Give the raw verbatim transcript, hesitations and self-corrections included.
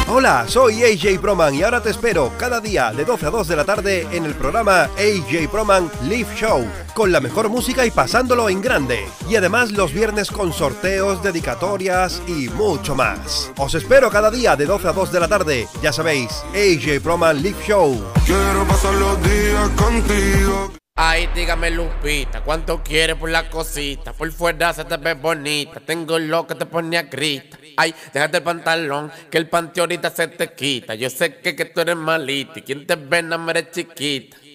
Hola, soy A J Proman y ahora te espero cada día de doce a dos de la tarde en el programa A J Proman Live Show, con la mejor música y pasándolo en grande. Y además los viernes con sorteos, dedicatorias y mucho más. Os espero cada día de doce a dos de la tarde, ya sabéis, A J Proman Live Show. Quiero pasar los días contigo. Ay, dígame Lupita, ¿cuánto quieres por la cosita? Por fuera se te ve bonita, tengo lo que te pone a grita. Ay, déjate el pantalón, que el panty ahorita se te quita. Yo sé que, que tú eres malita y quien te ve no me eres chiquita.